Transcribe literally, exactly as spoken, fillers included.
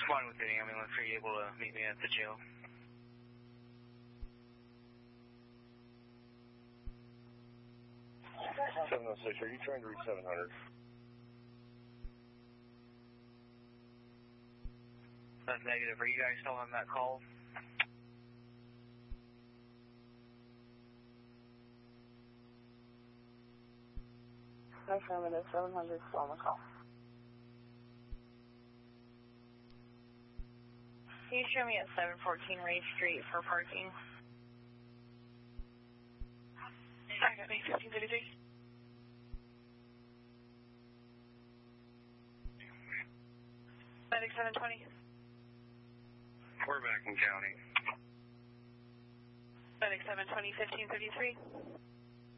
Fine with the ambulance. Are you able to meet me at the jail? seven oh six, are you trying to reach seven hundred? That's negative. Are you guys still on that call? Affirmative, seven hundred, still on the call. Can you show me at seven fourteen Ray Street for parking? Second, B fifteen thirty-three. Medic seven twenty. We're back in county. Medic seven twenty, fifteen thirty-three.